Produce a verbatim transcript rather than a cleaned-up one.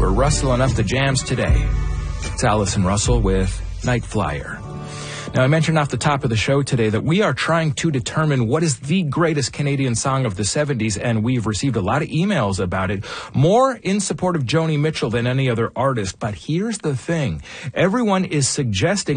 We're rustling up the jams today. It's Allison Russell with Night Flyer. Now, I mentioned off the top of the show today that we are trying to determine what is the greatest Canadian song of the seventies, and we've received a lot of emails about it, more in support of Joni Mitchell than any other artist. But here's the thing. Everyone is suggesting